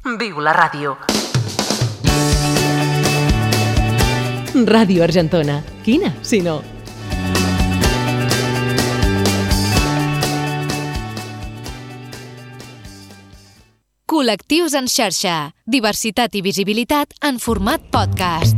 Viu la ràdio. Ràdio Argentona. Quina, si no? Col·lectius en xarxa. Diversitat i visibilitat en format podcast.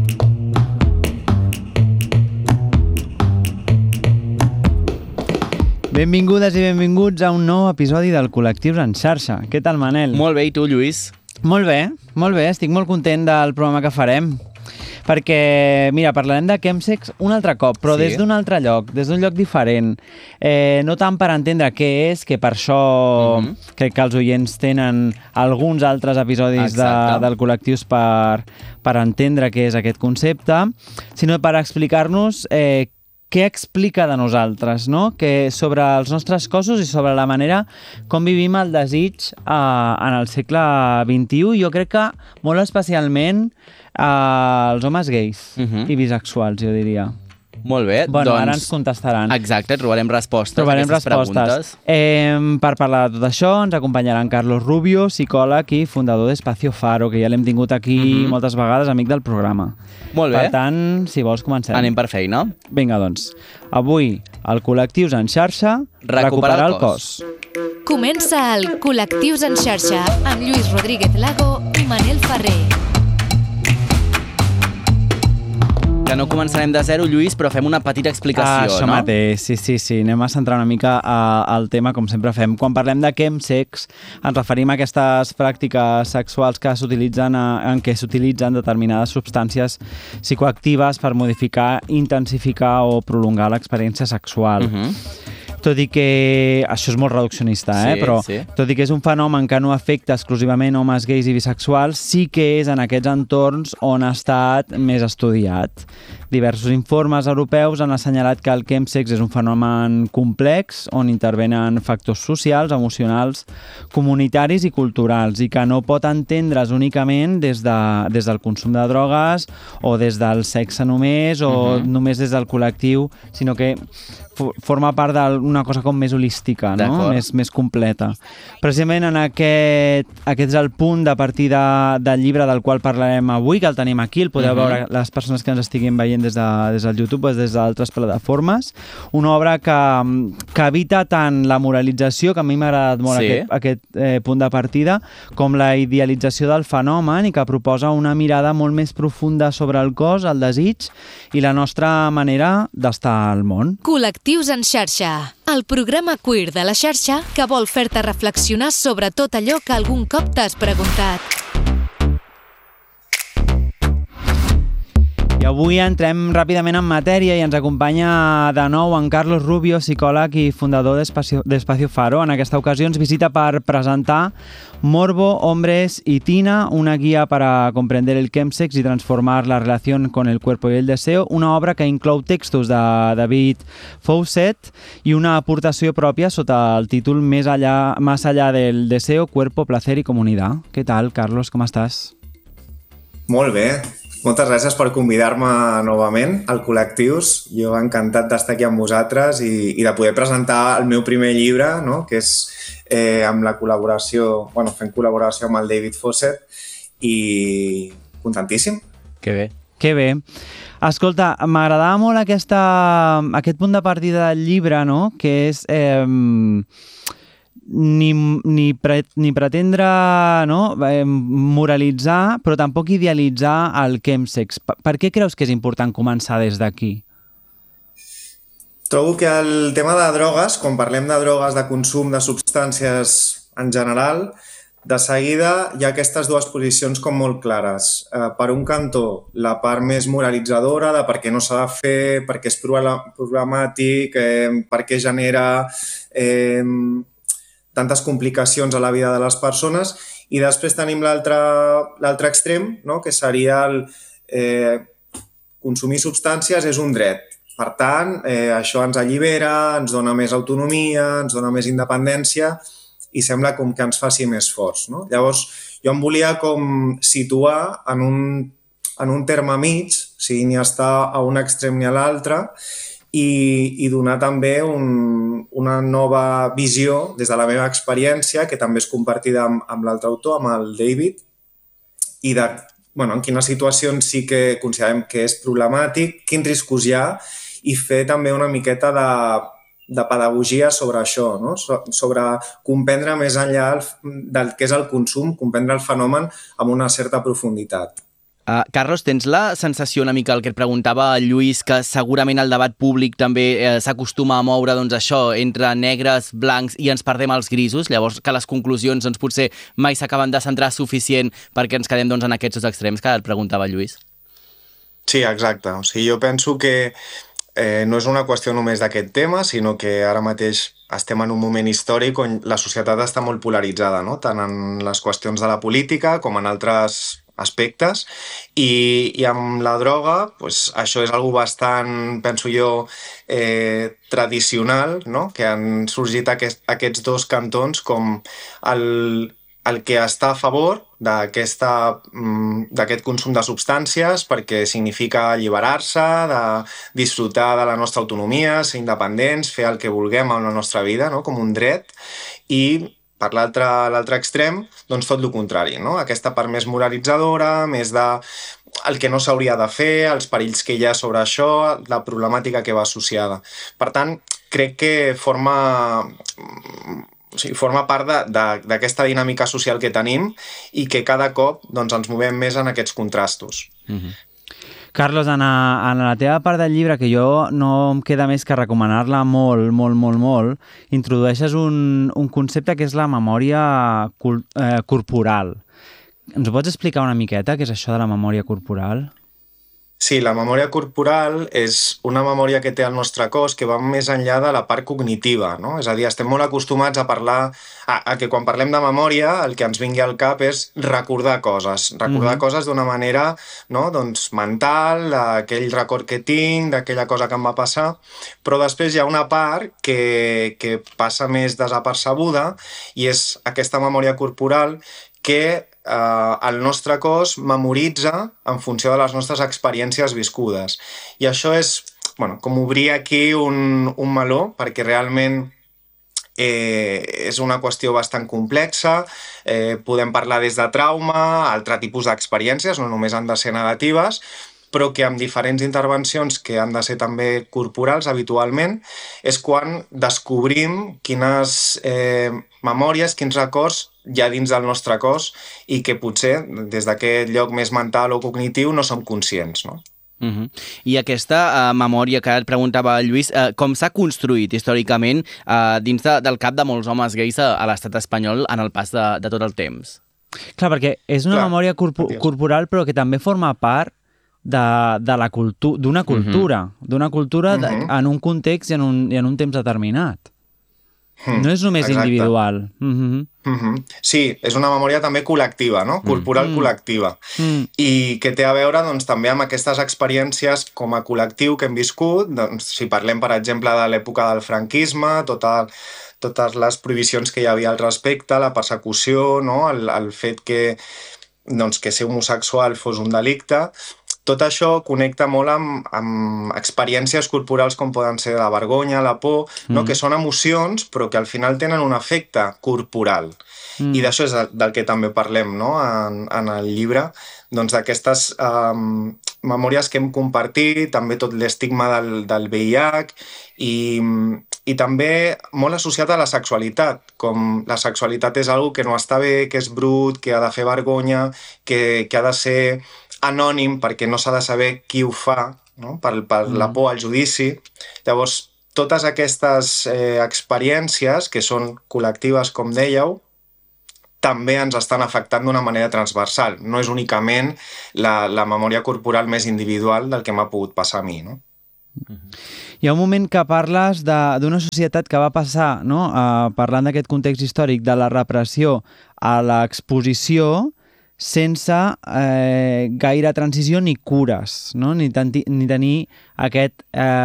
Benvingudes i benvinguts a un nou episodi del Col·lectius en xarxa. Què tal, Manel? Molt bé, i tu, Lluís? Molt bé. Estic molt content del programa que farem. Perquè, mira, parlarem de chemsex un altre cop, però Sí. des d'un altre lloc, des d'un lloc diferent. No tant per entendre què és, que per això crec que els oients tenen alguns altres episodis del Col·lectius per entendre què és aquest concepte, sinó per explicar-nos què explica de nosaltres, no? Que sobre els nostres cossos i sobre la manera com vivim el desig en el segle XXI. Jo crec que molt especialment els homes gais i bisexuals, jo diria. Molt bé, Bueno, doncs... ara ens contestaran. Exacte, trobarem respostes Trobarem a aquestes respostes. preguntes. Per parlar de tot això ens acompanyaran Carlos Rubio, psicòleg i fundador d'Espacio Faro, que ja l'hem tingut aquí moltes vegades, amic del programa. Molt bé. Per tant, si vols, comencem. Anem per feina. Vinga, doncs. Avui, al Col·lectius en xarxa, recuperar el cos. Comença el Col·lectius en xarxa amb Lluís Rodríguez Lago i Manel Ferrer. Que no començarem de zero, Lluís, però fem una petita explicació, Això no? mateix, sí. Anem a centrar una mica al tema, com sempre fem. Quan parlem de chemsex, ens referim a aquestes pràctiques sexuals que s'utilitzen en què s'utilitzen determinades substàncies psicoactives per modificar, intensificar o prolongar l'experiència sexual. Tot i que... Això és molt reduccionista, però sí. tot i que és un fenomen que no afecta exclusivament homes gais i bisexuals, sí que és en aquests entorns on ha estat més estudiat. Diversos informes europeus han assenyalat que el chemsex és un fenomen complex on intervenen factors socials, emocionals, comunitaris i culturals i que no pot entendre's únicament des del consum de drogues o des del sexe només o només des del col·lectiu, sinó que forma part d'una cosa com més holística, no? Més completa. Precisament en aquest és el punt de partida del llibre del qual parlarem avui, que el tenim aquí, el podeu veure les persones que ens estiguin veient des del YouTube o des d'altres plataformes. Una obra que evita tant la moralització, que a mi m'ha agradat molt aquest punt de partida, com la idealització del fenomen i que proposa una mirada molt més profunda sobre el cos, el desig i la nostra manera d'estar al món. Col·lectius en xarxa, el programa queer de la xarxa que vol fer-te reflexionar sobre tot allò que algun cop t'has preguntat. I avui entrem ràpidament en matèria i ens acompanya de nou en Carlos Rubio, psicòleg i fundador d'Espacio Faro. En aquesta ocasió ens visita per presentar Morbo, Hombres y Tina, una guía para comprender el chemsex y transformar la relación con el cuerpo y el deseo, una obra que inclou textos de David Fawcett i una aportació pròpia sota el títol Más allá del deseo, cuerpo, placer y comunidad. Què tal, Carlos? Com estàs? Molt bé. Moltes gràcies per convidar-me novament al Col·lectius. Jo encantat d'estar aquí amb vosaltres i de poder presentar el meu primer llibre, no? Que és amb la col·laboració, fent col·laboració amb el David Fawcett i contentíssim. Que bé. Escolta, m'agradava molt aquest punt de partida del llibre, no? Que és ni pretendre moralitzar, però tampoc idealitzar el chemsex. Per què creus que és important començar des d'aquí? Trobo que el tema de drogues, quan parlem de drogues, de consum de substàncies en general, de seguida hi ha aquestes dues posicions com molt clares. Per un cantó, la part més moralitzadora de per què no s'ha de fer, per què és problemàtic, per què genera tantes complicacions a la vida de les persones, i després tenim l'altre extrem, no? Que seria consumir substàncies és un dret. Per tant, això ens allibera, ens dona més autonomia, ens dona més independència i sembla com que ens faci més forts, no? Llavors, jo em volia com situar en un terme mig, o sigui, ni estar a un extrem ni a l'altre, i donar també una nova visió des de la meva experiència, que també és compartida amb l'altre autor, amb el David, i de en quines situacions sí que considerem que és problemàtic, quins riscos hi ha, i fer també una miqueta de pedagogia sobre això, no? Sobre comprendre més enllà del que és el consum, comprendre el fenomen amb una certa profunditat. Carlos, tens la sensació una mica el que et preguntava el Lluís, que segurament el debat públic també s'acostuma a moure això entre negres, blancs i ens perdem els grisos, llavors que les conclusions potser mai s'acaben de centrar suficient perquè ens quedem en aquests dos extrems que et preguntava el Lluís? Sí, exacte. O sigui, jo penso que no és una qüestió només d'aquest tema, sinó que ara mateix estem en un moment històric on la societat està molt polaritzada, no? Tant en les qüestions de la política com en altres aspectes, i amb la droga això és algo bastant, penso jo, tradicional, no? Que han sorgit aquests dos cantons com el que està a favor d'aquest consum de substàncies perquè significa alliberar-se, de disfrutar de la nostra autonomia, ser independents, fer el que vulguem amb la nostra vida, no? Com un dret, i per l'altre extrem, doncs tot el contrari, no? Aquesta part més moralitzadora, més de el que no s'hauria de fer, els perills que hi ha sobre això, la problemàtica que va associada. Per tant, crec que forma part d'aquesta dinàmica social que tenim i que cada cop ens movem més en aquests contrastos. Carlos, en la teva part del llibre, que jo no em queda més que recomanar-la molt, introdueixes un concepte que és la memòria corporal. Ens ho pots explicar una miqueta, què és això de la memòria corporal? Sí, la memòria corporal és una memòria que té el nostre cos que va més enllà de la part cognitiva, no? És a dir, estem molt acostumats a parlar, a que quan parlem de memòria el que ens vingui al cap és recordar coses d'una manera, no? Doncs mental, d'aquell record que tinc, d'aquella cosa que em va passar, però després hi ha una part que passa més desapercebuda i és aquesta memòria corporal que el nostre cos memoritza en funció de les nostres experiències viscudes. I això és com obrir aquí un meló, perquè realment és una qüestió bastant complexa. Podem parlar des de trauma, altre tipus d'experiències, no només han de ser negatives, però que amb diferents intervencions que han de ser també corporals habitualment, és quan descobrim quines memòries, quins records hi ha dins del nostre cos i que potser des d'aquest lloc més mental o cognitiu no som conscients, no? I aquesta memòria que et preguntava el Lluís, com s'ha construït històricament dins del cap de molts homes gais a l'estat espanyol en el pas de tot el temps? Clar, perquè és una memòria corporal però que també forma part d'una cultura, en un context i en un temps determinat. No és només individual. Sí, és una memòria també col·lectiva, no? Corporal col·lectiva. I que té a veure també amb aquestes experiències com a col·lectiu que hem viscut, si parlem, per exemple, de l'època del franquisme, totes les prohibicions que hi havia al respecte, la persecució, no? El fet que ser homosexual fos un delicte. Tot això connecta molt amb experiències corporals com poden ser la vergonya, la por, no? Que són emocions però que al final tenen un efecte corporal. I d'això és del que també parlem, no? En el llibre, d'aquestes memòries que hem compartit, també tot l'estigma del VIH i també molt associat a la sexualitat, com la sexualitat és una cosa que no està bé, que és brut, que ha de fer vergonya, que ha de ser anònim perquè no s'ha de saber qui ho fa, no? Per la por al judici. Llavors, totes aquestes experiències, que són col·lectives, com dèieu, també ens estan afectant d'una manera transversal. No és únicament la memòria corporal més individual del que m'ha pogut passar a mi, no? Hi ha un moment que parles d'una societat que va passar, no? Parlant d'aquest context històric, de la repressió a l'exposició, sense gaire transició ni cures, no? Ni tenir aquest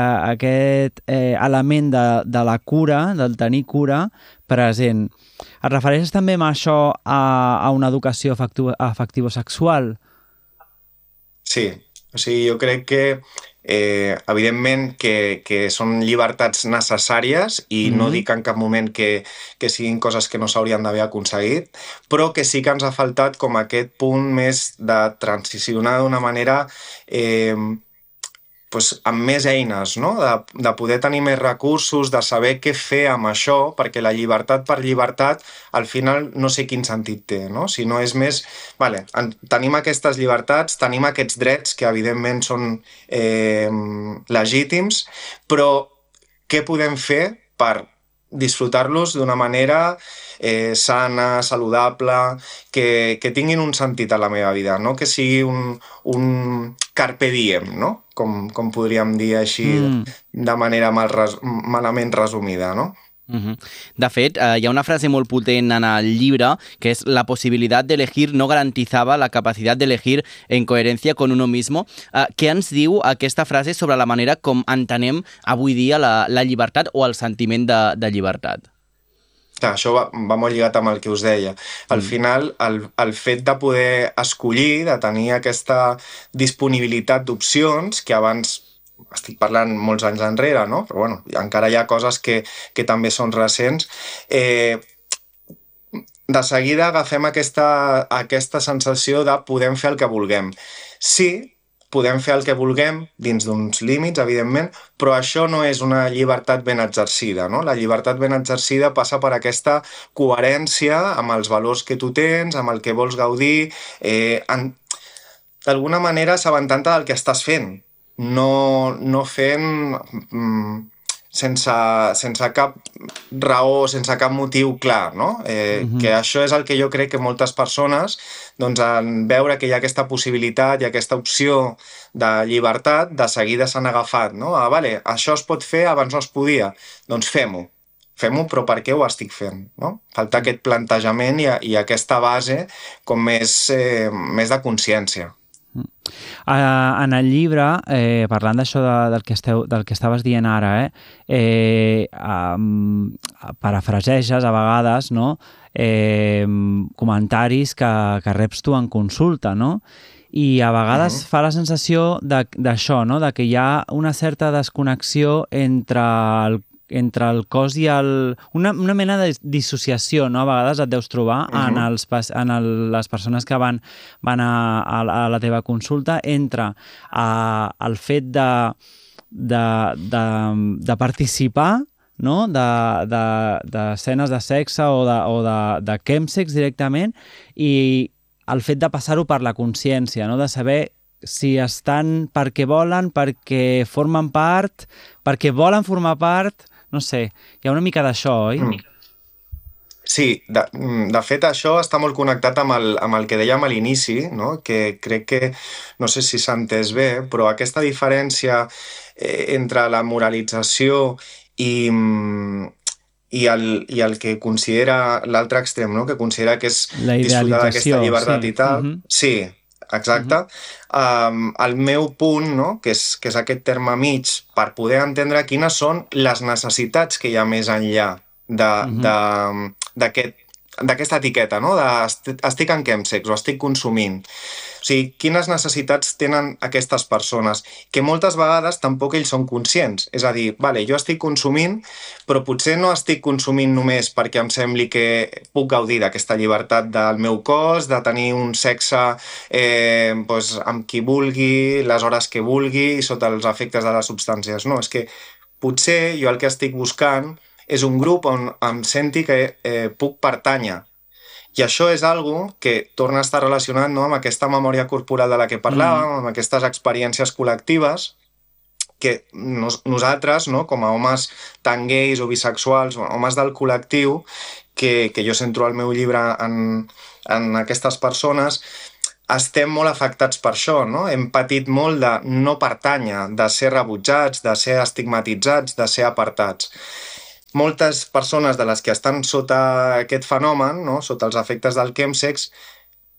element de la cura, del tenir cura, present. Et refereixes també amb això a una educació afectivo-sexual? Sí, O sigui, jo crec que evidentment que són llibertats necessàries i no dic en cap moment que siguin coses que no s'haurien d'haver aconseguit, però que sí que ens ha faltat com aquest punt més de transicionar d'una manera amb més eines, no? De poder tenir més recursos, de saber què fer amb això, perquè la llibertat per llibertat al final no sé quin sentit té, no? Si no és més, vale, tenim aquestes llibertats, tenim aquests drets que evidentment són legítims, però què podem fer per disfrutar-los d'una manera sana, saludable, que tinguin un sentit a la meva vida, no que sigui un carpe diem, no? Com podríem dir així de manera malament resumida, no? De fet, hi ha una frase molt potent en el llibre que és la possibilitat d'elegir no garantizava la capacitat d'elegir en coherència con uno mismo. Què ens diu aquesta frase sobre la manera com entenem avui dia la llibertat o el sentiment de llibertat? Això va molt lligat amb el que us deia. Al final, el fet de poder escollir, de tenir aquesta disponibilitat d'opcions, que abans estic parlant molts anys enrere, no? Però bueno, encara hi ha coses que també són recents. De seguida agafem aquesta sensació de podem fer el que vulguem. Sí, podem fer el que vulguem dins d'uns límits, evidentment, però això no és una llibertat ben exercida, no? La llibertat ben exercida passa per aquesta coherència amb els valors que tu tens, amb el que vols gaudir, d'alguna manera assabentant-te del que estàs fent, no fent sense cap raó, sense cap motiu clar, no? Que això és el que jo crec que moltes persones, doncs, en veure que hi ha aquesta possibilitat i aquesta opció de llibertat, de seguida s'han agafat, no? Vale, això es pot fer, abans no es podia, doncs fem-ho. Fem-ho, però per què ho estic fent, no? Falta aquest plantejament i aquesta base com més de consciència. En el llibre, parlant d'això del que estaves dient ara, parafraseges a vegades, no? Comentaris que reps tu en consulta, no? I a vegades fa la sensació d'això, no? De que hi ha una certa desconnexió entre el cos i una mena de dissociació, no? A vegades et deus trobar en les persones que van a la teva consulta entre el fet de participar, no? D'escenes de sexe o de chemsex directament, i el fet de passar-ho per la consciència, no? De saber si estan perquè volen, perquè formen part, perquè volen formar part. No sé, hi ha una mica d'això, oi? Sí, de fet això està molt connectat amb el que dèiem a l'inici, no? Que crec que, no sé si s'ha entès bé, però aquesta diferència entre la moralització i el que considera l'altre extrem, no? Que considera que és disfrutar d'aquesta llibertat i tal. Sí, exacte. El meu punt, no? que és aquest terme mig, per poder entendre quines són les necessitats que hi ha més enllà d'aquesta etiqueta, no? Estic en chemsex o estic consumint. O sigui, quines necessitats tenen aquestes persones, que moltes vegades tampoc ells són conscients. És a dir, vale, jo estic consumint, però potser no estic consumint només perquè em sembli que puc gaudir d'aquesta llibertat del meu cos, de tenir un sexe amb qui vulgui, les hores que vulgui, sota els efectes de les substàncies. No, és que potser jo el que estic buscant és un grup on em senti que puc pertànyer. I això és algo que torna a estar relacionat, no, amb aquesta memòria corporal de la que parlàvem, amb aquestes experiències col·lectives que nosaltres, no, com a homes tant gais o bisexuals, homes del col·lectiu, que jo centro al meu llibre en aquestes persones, estem molt afectats per això, no? Hem patit molt de no pertànyer, de ser rebutjats, de ser estigmatitzats, de ser apartats. Moltes persones de les que estan sota aquest fenomen, no? Sota els efectes del chemsex,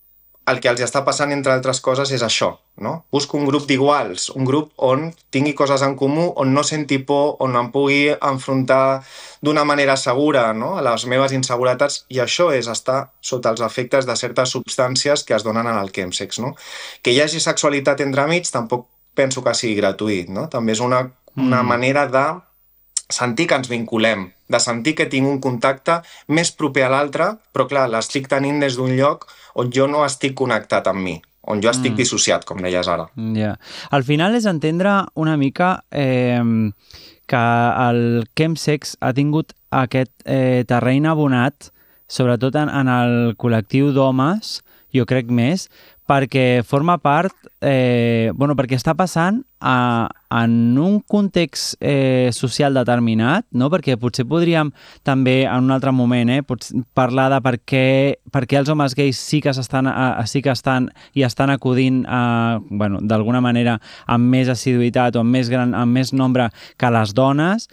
el que els està passant, entre altres coses, és això, no? Busco un grup d'iguals, un grup on tingui coses en comú, on no senti por, on em pugui enfrontar d'una manera segura, no?, a les meves inseguretats, i això és estar sota els efectes de certes substàncies que es donen en el chemsex, no? Que hi hagi sexualitat entremig tampoc penso que sigui gratuït, no? També és una manera de sentir que ens vinculem, de sentir que tinc un contacte més proper a l'altre, però clar, l'estic tenint des d'un lloc on jo no estic connectat amb mi, on jo estic dissociat, com deies ara. Yeah. Al final és entendre una mica que el chemsex ha tingut aquest terreny abonat, sobretot en el col·lectiu d'homes, jo crec més, perquè forma part, perquè està passant en un context social determinat, no? Perquè potser podríem també en un altre moment parlar de per què els homes gais sí que estan i estan acudint d'alguna manera amb més assiduïtat o amb més nombre que les dones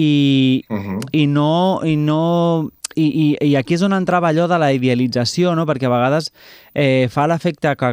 i aquí és on entrava allò de la idealització, no? Perquè a vegades fa l'efecte que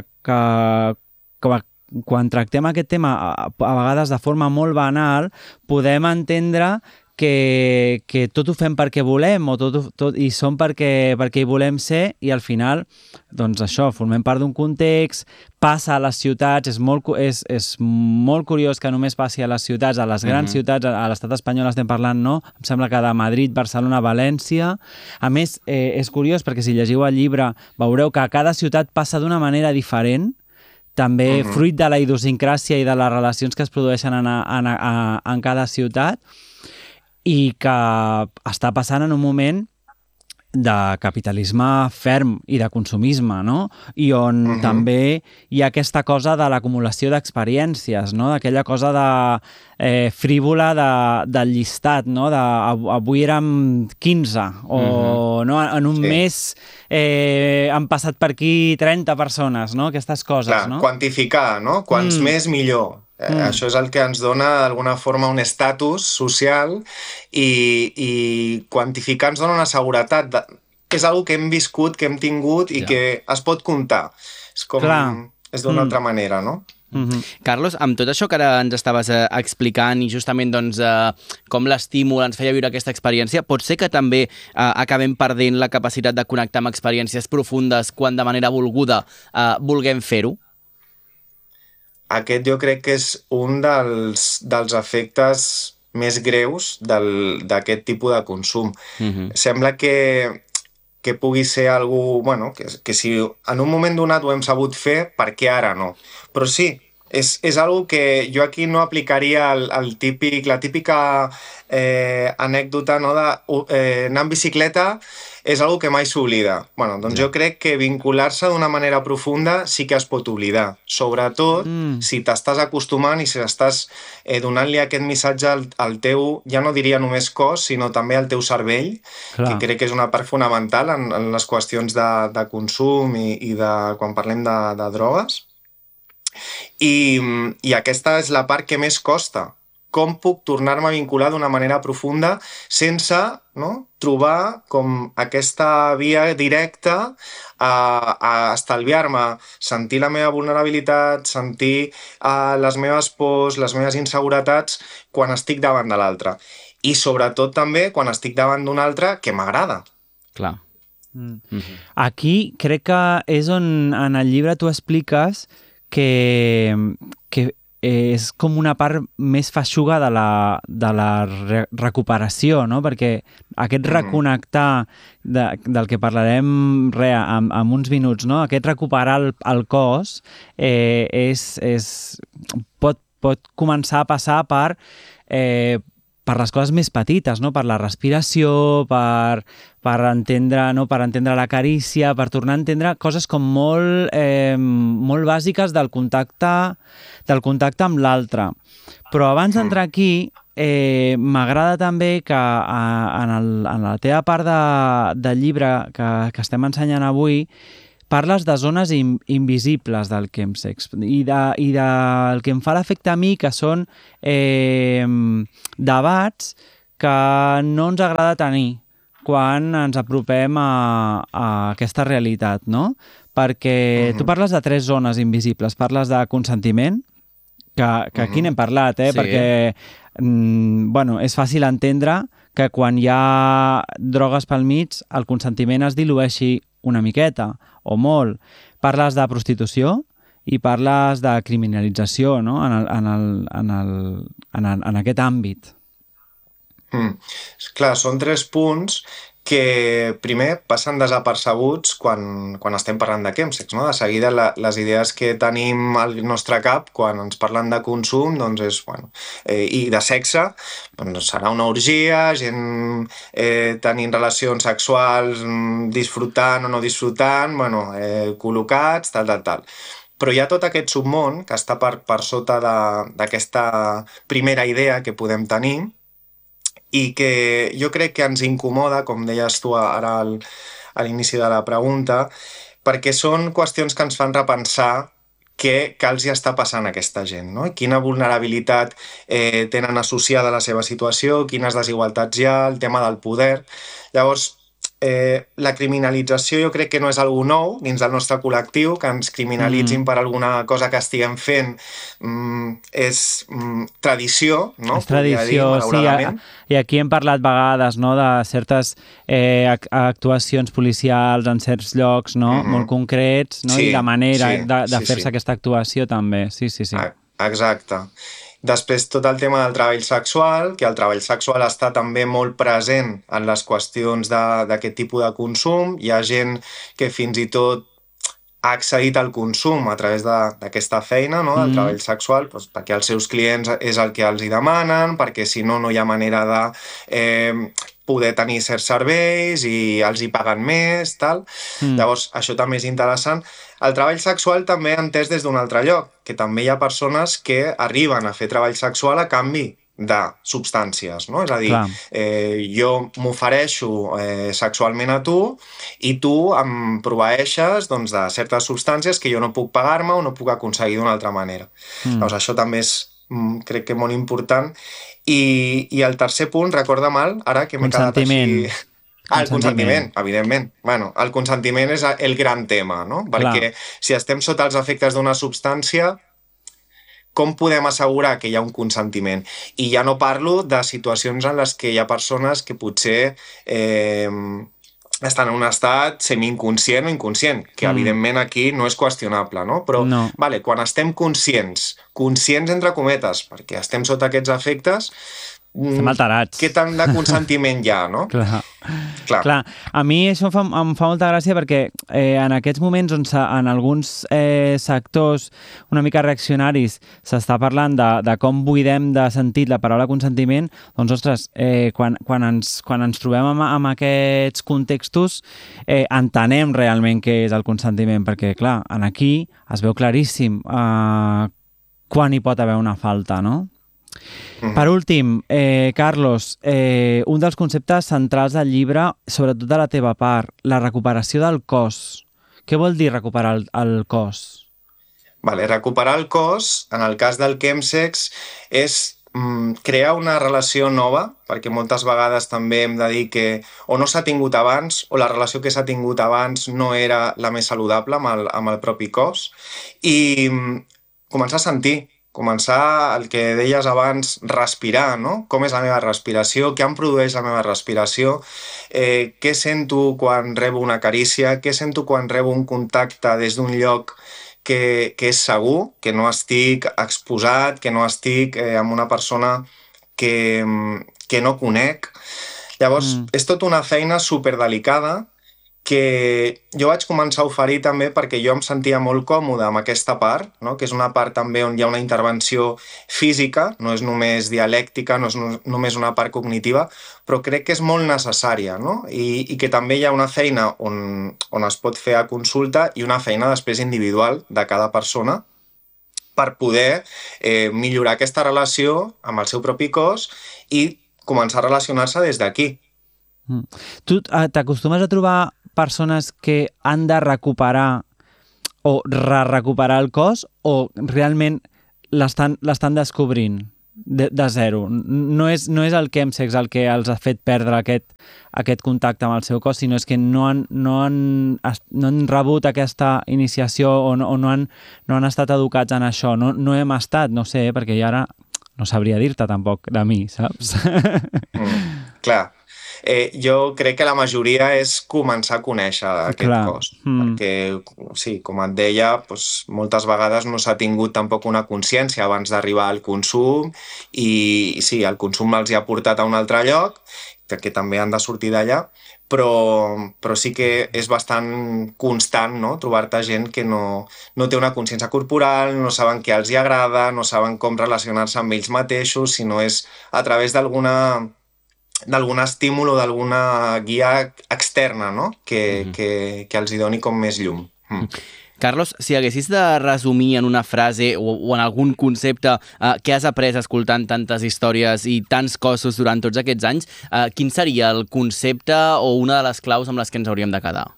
quan tractem aquest tema a vegades de forma molt banal podem entendre que tot ho fem perquè volem i som perquè hi volem ser, i al final doncs això, formem part d'un context, passa a les ciutats, és molt curiós que només passi a les ciutats, a les grans ciutats, a l'estat espanyol estem parlant, no? Em sembla que de Madrid, Barcelona, València. A més, és curiós perquè si llegiu el llibre veureu que a cada ciutat passa d'una manera diferent, també fruit de la idiosincràsia i de les relacions que es produeixen en cada ciutat, i que està passant en un moment de capitalisme ferm i de consumisme, no? I on també hi ha aquesta cosa de l'acumulació d'experiències, no? D'aquella cosa frívola del llistat, no? Avui érem 15, o no? En un mes han passat per aquí 30 persones, no? Aquestes coses, clar, no? Quantificar, no? Quants més millor. Això és el que ens dona d'alguna forma un estatus social i quantificar ens dona una seguretat. És una que hem viscut, que hem tingut i que es pot comptar. És com... És d'una altra manera, no? Carlos, amb tot això que ara ens estaves explicant i justament doncs, com l'estímul ens feia viure aquesta experiència, pot ser que també acabem perdent la capacitat de connectar amb experiències profundes quan de manera volguda vulguem fer-ho? Aquest jo crec que és un dels efectes més greus d'aquest tipus de consum. Sembla que pugui ser algú, que si en un moment donat ho hem sabut fer, per què ara no? Però sí, és algo que jo aquí no aplicaria la típica anècdota, no, d'anar en bicicleta és algo que mai s'oblida. Doncs jo crec que vincular-se d'una manera profunda sí que es pot oblidar. Sobretot si t'estàs acostumant i si estàs donant-li aquest missatge al teu, ja no diria només cos, sinó també al teu cervell, que crec que és una part fonamental en les qüestions de consum i quan parlem de drogues. I aquesta és la part que més costa. Com puc tornar-me a vincular d'una manera profunda sense trobar com aquesta via directa a estalviar-me, sentir la meva vulnerabilitat, sentir les meves pors, les meves inseguretats quan estic davant de l'altre. I sobretot també quan estic davant d'un altre que m'agrada. Clar. Aquí crec que és on en el llibre tu expliques que és com una part més feixuga de la recuperació, no? Perquè aquest reconnectar del que parlarem en uns minuts, no? Aquest recuperar el cos pot començar a passar per les coses més petites, no? Per la respiració, per entendre la carícia, per tornar a entendre coses com molt bàsiques del contacte amb l'altre. Però abans d'entrar aquí, m'agrada també que en la teva part del llibre que estem ensenyant avui parles de zones invisibles del chemsex i del que em fa l'efecte a mi, que són debats que no ens agrada tenir quan ens apropem a aquesta realitat, no? perquè tu parles de 3 zones invisibles. Parles de consentiment, que aquí n'hem parlat, Sí. perquè és fàcil entendre que quan hi ha drogues pel mig el consentiment es dilueixi una miqueta o molt. Parles de prostitució i parles de criminalització, no? en aquest àmbit. Clar, són 3 punts que primer passen desapercebuts quan estem parlant de chemsex, no? De seguida les idees que tenim al nostre cap quan ens parlen de consum i de sexe, serà una orgia, gent tenint relacions sexuals, disfrutant o no disfrutant, col·locats, tal. Però hi ha tot aquest submón que està per sota d'aquesta primera idea que podem tenir i que jo crec que ens incomoda, com deies tu ara a l'inici de la pregunta, perquè són qüestions que ens fan repensar què els hi està passant a aquesta gent, no? Quina vulnerabilitat tenen associada a la seva situació, quines desigualtats hi ha, el tema del poder. Llavors, la criminalització jo crec que no és algo nou dins del nostre col·lectiu, que ens criminalitzin per alguna cosa que estiguem fent és tradició, no? És tradició, sí. I aquí hem parlat vegades, no?, de certes actuacions policials en certs llocs, no?, molt concrets, no? I la manera de fer-se aquesta actuació també. Sí. Exacte. Després tot el tema del treball sexual, que el treball sexual està també molt present en les qüestions d'aquest tipus de consum. Hi ha gent que fins i tot ha accedit al consum a través d'aquesta feina, no? Del treball sexual, perquè els seus clients és el que els hi demanen, perquè si no, no hi ha manera de poder tenir certs serveis i els hi paguen més, tal. Llavors, això també és interessant. El treball sexual també entès des d'un altre lloc, que també hi ha persones que arriben a fer treball sexual a canvi de substàncies, no? És a dir, jo m'ofereixo sexualment a tu i tu em proveeixes de certes substàncies que jo no puc pagar-me o no puc aconseguir d'una altra manera. Llavors, això també és, crec que molt important. I el tercer punt, recorda mal, ara que m'he quedat així... El consentiment, evidentment. El consentiment és el gran tema, no? Perquè si estem sota els efectes d'una substància, com podem assegurar que hi ha un consentiment? I ja no parlo de situacions en les que hi ha persones que potser estan en un estat semi-inconscient o inconscient, que evidentment aquí no és qüestionable, no? Però, quan estem conscients entre cometes, perquè estem sota aquests efectes, estem alterats. Què tant de consentiment hi ha, no? Clar. A mi això em fa molta gràcia perquè en aquests moments on en alguns sectors una mica reaccionaris s'està parlant de com buidem de sentit la paraula consentiment, doncs, ostres, quan ens trobem amb aquests contextos entenem realment què és el consentiment, perquè, clar, aquí es veu claríssim quan hi pot haver una falta, no? Per últim, Carlos, un dels conceptes centrals del llibre, sobretot de la teva part, la recuperació del cos. Què vol dir recuperar el cos? Recuperar el cos, en el cas del chemsex, és crear una relació nova, perquè moltes vegades també hem de dir que o no s'ha tingut abans o la relació que s'ha tingut abans no era la més saludable amb el propi cos, i començar a sentir, començar el que deies abans, respirar, no? Com és la meva respiració, què em produeix la meva respiració, què sento quan rebo una carícia, què sento quan rebo un contacte des d'un lloc que és segur, que no estic exposat, que no estic amb una persona que no conec. Llavors, és tota una feina superdelicada que jo vaig començar a oferir també perquè jo em sentia molt còmode amb aquesta part, no? Que és una part també on hi ha una intervenció física, no és només dialèctica, no és només una part cognitiva, però crec que és molt necessària, no? I que també hi ha una feina on es pot fer a consulta i una feina després individual de cada persona per poder millorar aquesta relació amb el seu propi cos i començar a relacionar-se des d'aquí. Tu t'acostumes a trobar persones que han de recuperar o re-recuperar el cos o realment l'estan descobrint? de zero. No és el chemsex el que els ha fet perdre aquest contacte amb el seu cos, sinó és que no han rebut aquesta iniciació o no han estat educats en això. No hem estat, no sé, perquè jo ara no sabria dir-te tampoc de mi, saps? Clar. Jo crec que la majoria és començar a conèixer aquest cos, perquè, sí, com et deia, doncs, moltes vegades no s'ha tingut tampoc una consciència abans d'arribar al consum i sí, el consum els hi ha portat a un altre lloc, que també han de sortir d'allà, però sí que és bastant constant, no?, trobar-te gent que no té una consciència corporal, no saben què els hi agrada, no saben com relacionar-se amb ells mateixos, sinó és a través d'algun estímul o d'alguna guia externa, no?, que els hi doni com més llum. Carlos, si haguessis de resumir en una frase o en algun concepte què has après escoltant tantes històries i tants cossos durant tots aquests anys, quin seria el concepte o una de les claus amb les que ens hauríem de quedar?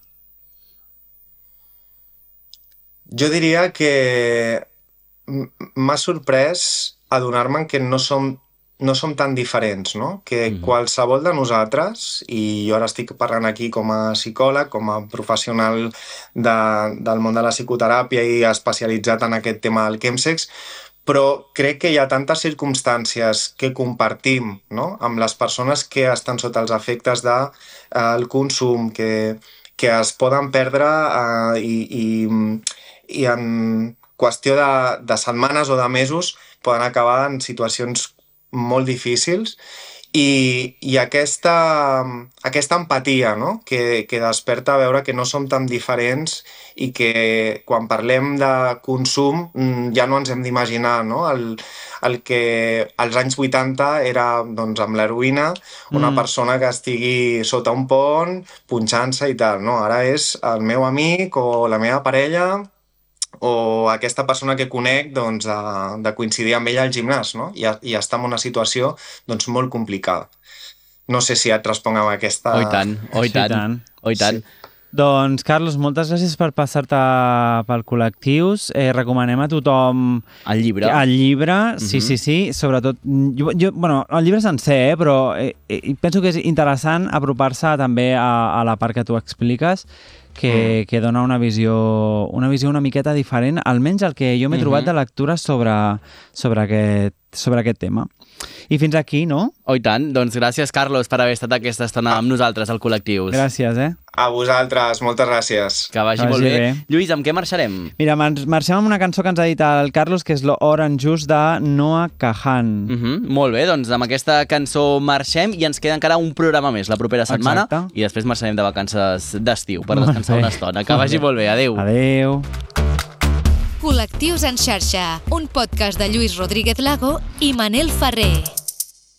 Jo diria que m'ha sorprès adonar-me que no som tan diferents, no? Que qualsevol de nosaltres, i jo ara estic parlant aquí com a psicòleg, com a professional del món de la psicoteràpia i especialitzat en aquest tema del chemsex, però crec que hi ha tantes circumstàncies que compartim, no?, amb les persones que estan sota els efectes del consum, que es poden perdre i en qüestió de setmanes o de mesos poden acabar en situacions molt difícils i aquesta empatia, no?, que desperta a veure que no som tan diferents i que quan parlem de consum ja no ens hem d'imaginar, no?, el que als anys 80 era, doncs, amb l'heroïna, una persona que estigui sota un pont punxant-se i tal, no? Ara és el meu amic o la meva parella o aquesta persona que conec, doncs, de coincidir amb ella al gimnàs, no? I està en una situació, doncs, molt complicada. No sé si et responc amb aquesta... Oh, i tant. Sí. Doncs, Carlos, moltes gràcies per passar-te pel Col·lectius. Recomanem a tothom... El llibre. El llibre, sí. Sobretot, bueno, el llibre sencer, però penso que és interessant apropar-se també a la part que tu expliques, que dona una visió una miqueta diferent, almenys el que jo m'he trobat de lectura sobre aquest tema. I fins aquí, no? Oh, i tant. Doncs gràcies, Carlos, per haver estat aquesta estona amb nosaltres al Col·lectius. Gràcies, A vosaltres, moltes gràcies. Que vagi molt bé. Lluís, amb què marxarem? Mira, marxem amb una cançó que ens ha dit el Carlos, que és l'Orange Juice de Noah Kahan. Molt bé, doncs amb aquesta cançó marxem i ens queda encara un programa més la propera setmana. Exacte. I després marxarem de vacances d'estiu per descansar una estona. Que vagi molt bé. Adéu. Adéu. Col·lectius en xarxa, un podcast de Lluís Rodríguez Lago i Manel Ferrer.